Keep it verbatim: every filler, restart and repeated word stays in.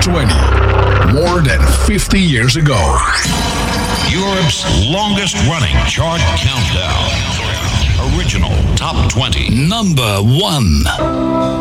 twenty. More than fifty years ago. Europe's longest running chart countdown. Original Top twenty. Number one.